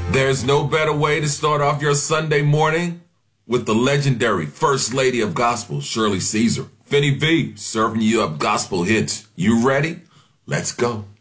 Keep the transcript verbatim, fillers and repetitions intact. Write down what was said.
There's no better way to start off your Sunday morning with the legendary First Lady of Gospel, Shirley Caesar. Finny V, serving you up gospel hits. You ready? Let's go.